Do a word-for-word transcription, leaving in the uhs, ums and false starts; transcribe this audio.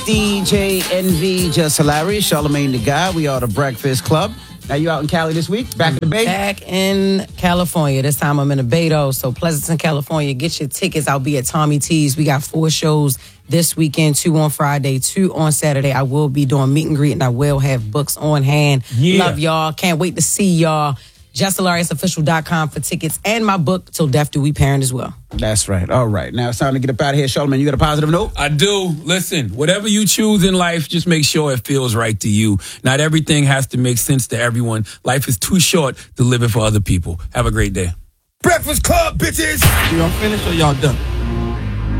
D J Envy, Just Hilarious, Charlamagne the Guy. We are the Breakfast Club. Now you out in Cali this week? Back in the Bay? Back in California. This time I'm in the Bay, though. So Pleasanton, California. Get your tickets. I'll be at Tommy T's. We got four shows this weekend, two on Friday, two on Saturday. I will be doing meet and greet, and I will have books on hand. Yeah. Love y'all. Can't wait to see y'all. just hilarious official dot com for tickets and my book, Till Death Do We Parent, as well. That's right. All right. Now it's time to get up out of here. Charlamagne, you got a positive note? I do. Listen, whatever you choose in life, just make sure it feels right to you. Not everything has to make sense to everyone. Life is too short to live it for other people. Have a great day. Breakfast Club, bitches! Y'all finished or y'all done?